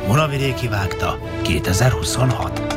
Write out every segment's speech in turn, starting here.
Muravidéki vágta 2026.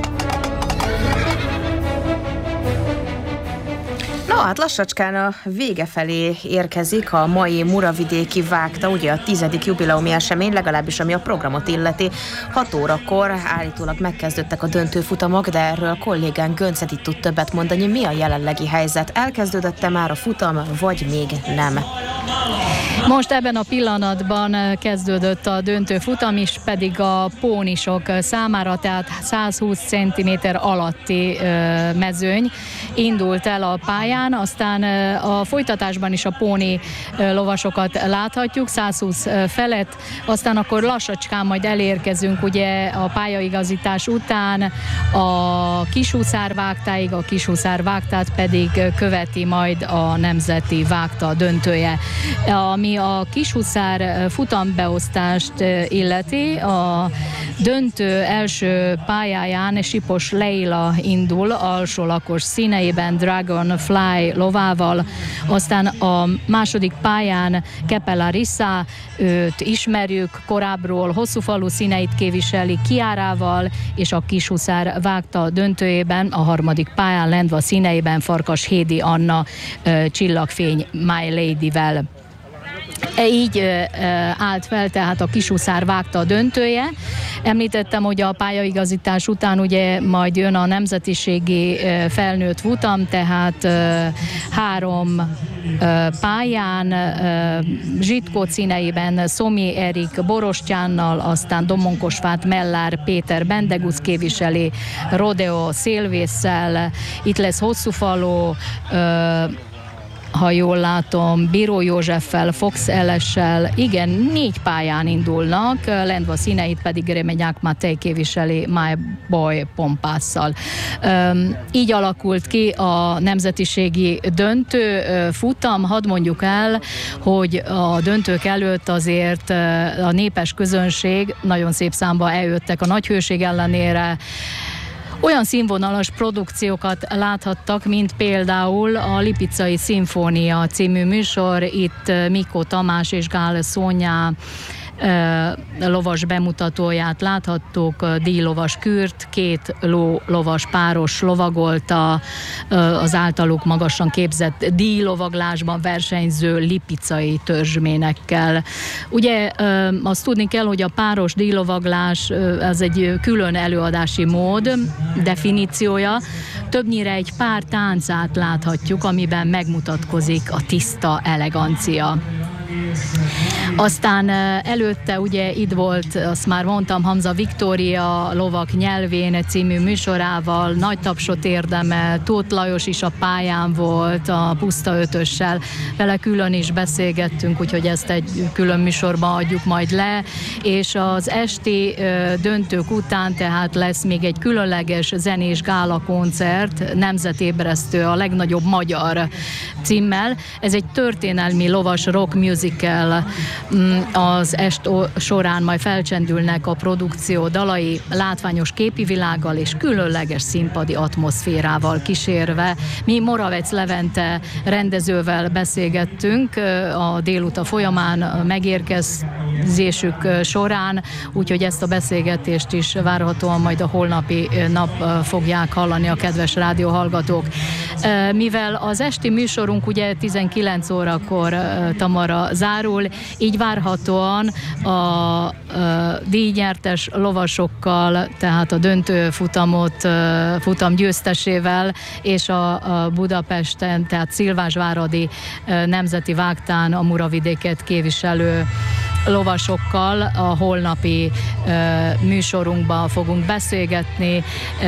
Hát lassacskán a vége felé érkezik a mai Muravidéki vágta, ugye a 10. jubileumi esemény, legalábbis ami a programot illeti. 6 órakor állítólag megkezdődtek a döntőfutamok, de erről kollégánk Gönceti tud többet mondani. Mi a jelenlegi helyzet? Elkezdődött-e már a futam, vagy még nem? Most ebben a pillanatban kezdődött a döntő futam is, pedig a pónisok számára, tehát 120 cm alatti mezőny indult el a pályán, aztán a folytatásban is a póni lovasokat láthatjuk, 120 felett, aztán akkor lassacskán majd elérkezünk ugye a pályaigazítás után a kishuszár vágtáig, a kishuszár vágtát pedig követi majd a nemzeti vágta döntője. Ami a kishuszár futambeosztást illeti, a döntő első pályáján Sipos Leila indul alsólakos színeiben Dragonfly lovával, aztán a második pályán Kepe Larissa, őt ismerjük korábbról, hosszúfalú színeit képviseli Kiárával, és a kishuszár vágta döntőjében a harmadik pályán Lendva színeiben Farkas Hédi Anna csillagfény My Lady-vel. Így állt fel tehát a kishuszár vágta a döntője. Említettem, hogy a pályaigazítás után ugye majd jön a nemzetiségi felnőtt futam, tehát 3 pályán Zsitkó színeiben Szomi Erik Borostyánnal, aztán Domonkosvát Mellár Péter Bendegusz képviseli Rodeo Szélvésszel, itt lesz hosszúfalú, ha jól látom, Bíró Józseffel, Fox Elessel, igen, 4 pályán indulnak, Lendva színeit pedig Remenyák Matej képviseli My Boy Pompásszal. Így alakult ki a nemzetiségi döntő futam. Hadd mondjuk el, hogy a döntők előtt azért a népes közönség nagyon szép számba eljöttek a nagy hőség ellenére. Olyan színvonalas produkciókat láthattak, mint például a Lipicai Szimfónia című műsor. Itt Mikó Tamás és Gál Szónya lovas bemutatóját láthattuk, díjlovas Kürt, 2 lovas páros lovagolta az általuk magasan képzett díjlovaglásban versenyző lipicai törzsménekkel. Ugye azt tudni kell, hogy a páros díjlovaglás az egy külön előadási mód, definíciója. Többnyire egy pár táncát láthatjuk, amiben megmutatkozik a tiszta elegancia. Aztán előtte ugye itt volt, azt már mondtam, Hamza Viktória lovak nyelvén című műsorával, nagy tapsot érdemel, Tóth Lajos is a pályán volt a Puszta Ötössel, vele külön is beszélgettünk, úgyhogy ezt egy külön műsorban adjuk majd le, és az esti döntők után tehát lesz még egy különleges zenés gála koncert, nemzetébresztő, a legnagyobb magyar címmel. Ez egy történelmi lovas rock musical, az est során majd felcsendülnek a produkció dalai látványos képi világgal és különleges színpadi atmoszférával kísérve. Mi Moravec Levente rendezővel beszélgettünk a délután folyamán a megérkezésük során, úgyhogy ezt a beszélgetést is várhatóan majd a holnapi nap fogják hallani a kedves rádióhallgatók. Mivel az esti műsorunk ugye 19 órakor Tamara zárul, így várhatóan a díjnyertes lovasokkal, tehát a döntő futam győztesével és a Budapesten, tehát Szilvásváradi nemzeti vágtán a Muravidéket képviselő lovasokkal a holnapi műsorunkban fogunk beszélgetni,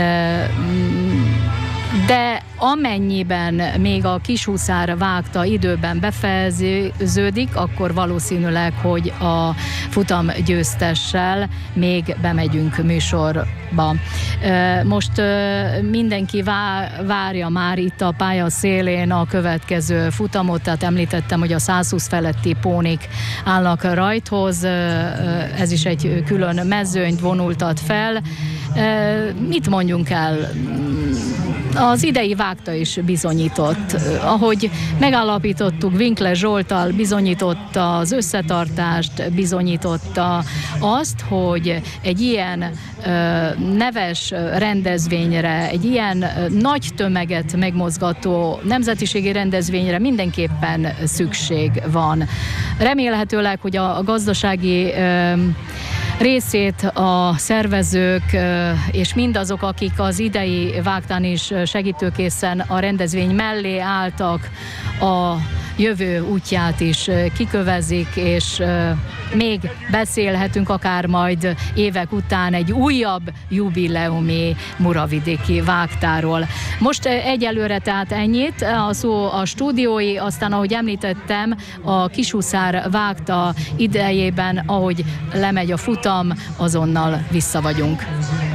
de amennyiben még a kishuszár vágta időben befejeződik, akkor valószínűleg, hogy a futam győztessel még bemegyünk műsorba. Most mindenki várja már itt a pálya szélén a következő futamot, tehát említettem, hogy a 120 feletti pónik állnak rajthoz, ez is egy külön mezőnyt vonultat fel. Mit mondjunk el? az idei vágta is bizonyított. Ahogy megállapítottuk, Winkler Zsolttal bizonyította az összetartást, bizonyította azt, hogy egy ilyen neves rendezvényre, egy ilyen nagy tömeget megmozgató nemzetiségi rendezvényre mindenképpen szükség van. Remélhetőleg, hogy a gazdasági részét a szervezők és mindazok, akik az idei vágtán is segítőkészen a rendezvény mellé álltak, a jövő útját is kikövezik, és még beszélhetünk akár majd évek után egy újabb jubileumi muravidéki vágtáról. Most egyelőre tehát ennyit, a szó a stúdiói, aztán ahogy említettem, a Kishuszár vágta idejében, ahogy lemegy a futam, azonnal vissza vagyunk.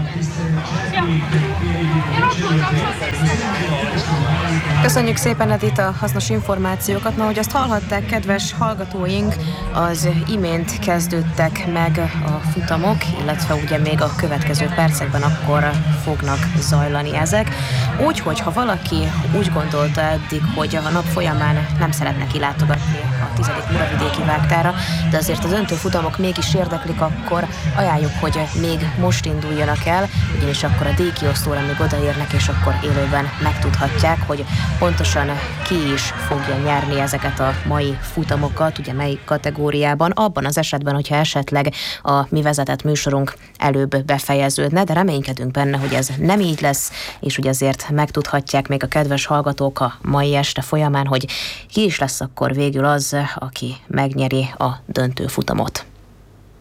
Köszönjük szépen, Edith, a hasznos információkat. Na, hogy azt hallhatták, kedves hallgatóink, az imént kezdődtek meg a futamok, illetve ugye még a következő percekben akkor fognak zajlani ezek. Úgyhogy, ha valaki úgy gondolta eddig, hogy a nap folyamán nem szeretne kilátogatni a 10. muravidéki vágtára, de azért a döntő futamok mégis érdeklik, akkor ajánljuk, hogy még most induljanak el, ugyanis akkor a díjkiosztóra még odaérnek, és akkor élőben megtudhatják, hogy pontosan ki is fogja nyerni ezeket a mai futamokat, ugye melyik kategóriában, abban az esetben, hogyha esetleg a mi vezetett műsorunk előbb befejeződne, de reménykedünk benne, hogy ez nem így lesz, és hogy azért megtudhatják még a kedves hallgatók a mai este folyamán, hogy ki is lesz akkor végül az, aki megnyeri a döntő futamot.